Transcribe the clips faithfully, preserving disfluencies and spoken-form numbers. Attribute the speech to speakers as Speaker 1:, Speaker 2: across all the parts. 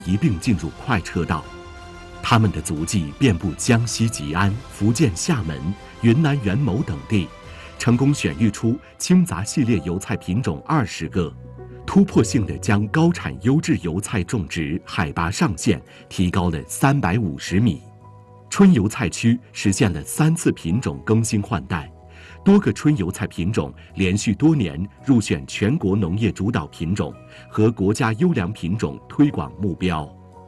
Speaker 1: 一并进入快车道。他们的足迹遍布江西吉安、福建厦门、云南元谋等地，成功选育出青杂系列油菜品种二十个，突破性地将高产优质油菜种植海拔上限提高了三百五十米。春油菜区实现了三次品种更新换代，多个春油菜品种连续多年入选全国农业主导品种和国家优良品种推广目标。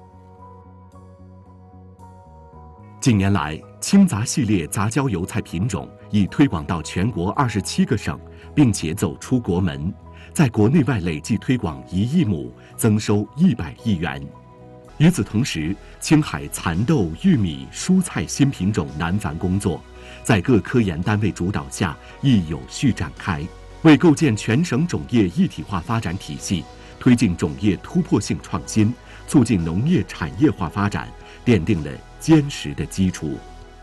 Speaker 1: 近年来，青杂系列杂交油菜品种已推广到全国二十七个省，并且走出国门，在国内外累计推广一亿亩，增收一百亿元。与此同时，青海蚕豆、玉米、蔬菜新品种南繁工作，在各科研单位主导下亦有序展开，为构建全省种业一体化发展体系，推进种业突破性创新，促进农业产业化发展，奠定了坚实的基础。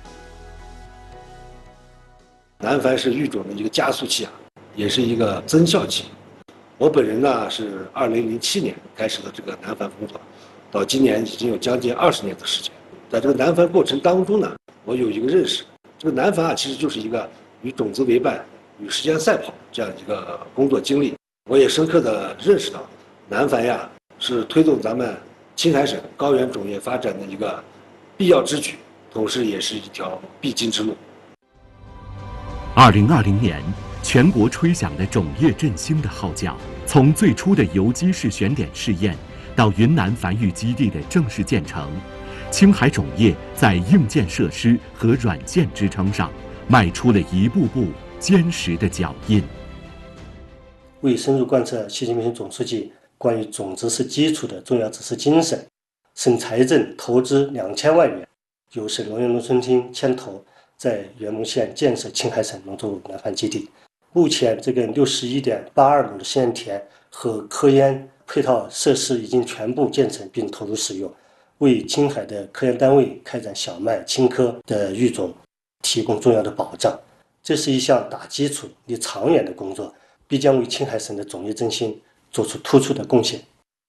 Speaker 2: 南繁是育种的一个加速器啊，也是一个增效器。我本人呢是二零零七年开始的这个南繁工作，到今年已经有将近二十年的时间。在这个南繁过程当中呢，我有一个认识，这个南繁啊其实就是一个与种子为伴、与时间赛跑这样一个工作经历。我也深刻的认识到，南繁呀是推动咱们青海省高原种业发展的一个必要之举，同时也是一条必经之路。
Speaker 1: 二零二零年，全国吹响了种业振兴的号角。从最初的有机式选点试验，到云南繁育基地的正式建成，青海种业在硬件设施和软件支撑上，迈出了一步步坚实的脚印。
Speaker 3: 为深入贯彻习近平总书记关于种子是基础的重要指示精神，省财政投资两千万元，由省农业农村厅牵头，在元谋县建设青海省农作物南繁基地。目前，这个六十一点八二亩的试验田和科研配套设施已经全部建成并投入使用，为青海的科研单位开展小麦、青稞的育种提供重要的保障。这是一项打基础、立长远的工作，必将为青海省的种业振兴做出突出的贡献。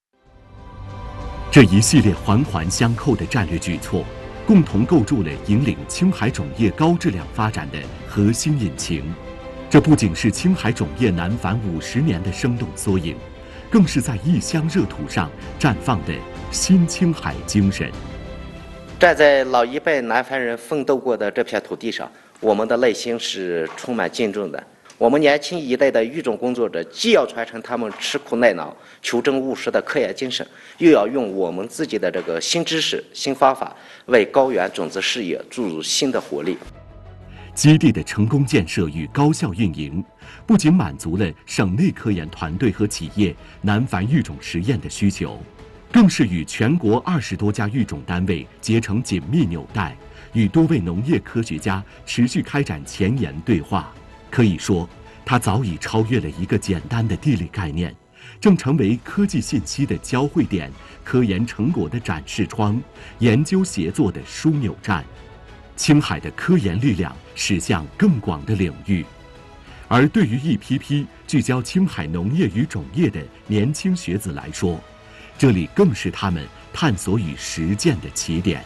Speaker 1: 这一系列环环相扣的战略举措，共同构筑了引领青海种业高质量发展的核心引擎。这不仅是青海种业南繁五十年的生动缩影，更是在异乡热土上绽放的新青海精神。
Speaker 4: 站在老一辈南繁人奋斗过的这片土地上，我们的内心是充满敬重的。我们年轻一代的育种工作者，既要传承他们吃苦耐劳、求真务实的科研精神，又要用我们自己的这个新知识、新方法，为高原种子事业注入新的活力。
Speaker 1: 基地的成功建设与高效运营，不仅满足了省内科研团队和企业南繁育种实验的需求，更是与全国二十多家育种单位结成紧密纽带，与多位农业科学家持续开展前沿对话。可以说，它早已超越了一个简单的地理概念，正成为科技信息的交汇点、科研成果的展示窗、研究协作的枢纽站。青海的科研力量驶向更广的领域，而对于一批批聚焦青海农业与种业的年轻学子来说，这里更是他们探索与实践的起点。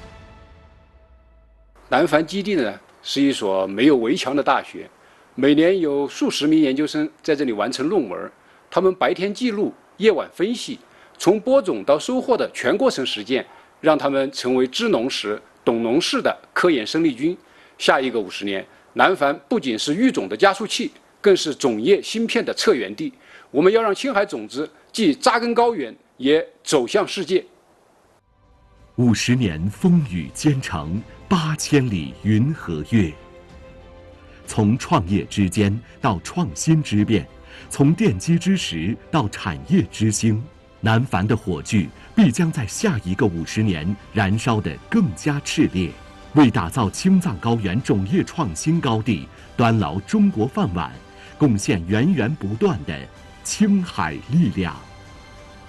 Speaker 5: 南繁基地呢，是一所没有围墙的大学，每年有数十名研究生在这里完成论文，他们白天记录，夜晚分析，从播种到收获的全过程实践，让他们成为知农时、懂农事的科研生力军。下一个五十年，南繁不仅是育种的加速器，更是种业芯片的策源地。我们要让青海种子既扎根高原，也走向世界。
Speaker 1: 五十年风雨兼程，八千里云和月。从创业之间到创新之变，从奠基之时到产业之兴，南繁的火炬必将在下一个五十年燃烧得更加炽烈，为打造青藏高原种业创新高地端牢中国饭碗，贡献源源不断的青海力量。